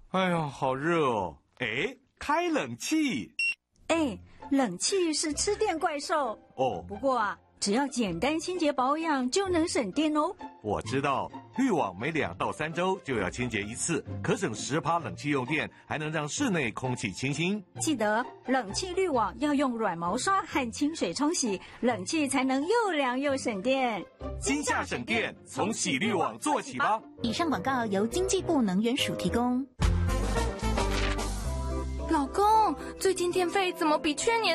哎呀，好热哦！哎，开冷气。 哎，冷气是吃电怪兽哦。 不过啊，只要简单清洁保养就能省电哦。 我知道，滤网每2到3周就要清洁一次，可省10%冷气用电，还能让室内空气清新。 记得冷气滤网要用软毛刷和清水冲洗，冷气才能又凉又省电。 今夏省电，从洗滤网做起吧。 以上广告由经济部能源署提供。 老公，最近电费怎么比去年